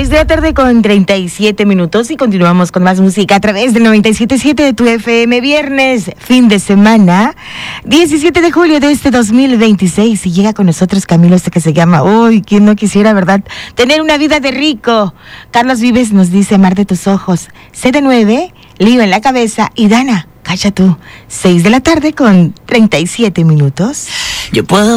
6 de la tarde con 37 minutos y continuamos con más música a través del 97.7 de tu FM. Viernes, fin de semana, 17 de julio de este 2026. Y llega con nosotros Camilo, que se llama, uy, ¿quién no quisiera, verdad? Tener una vida de rico. Carlos Vives nos dice, Mar de tus ojos. CD9, lío en la cabeza. Y Dana, calla tú. 6 de la tarde con 37 minutos. Yo puedo